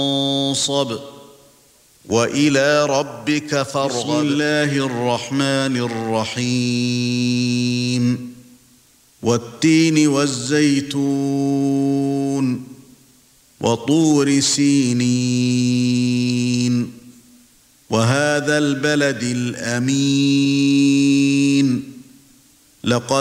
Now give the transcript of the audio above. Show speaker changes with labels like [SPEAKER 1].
[SPEAKER 1] وانصب وإلى ربك فارغب. بسم الله الرحمن الرحيم. والتين والزيتون وطور سينين وهذا البلد الأمين. لقد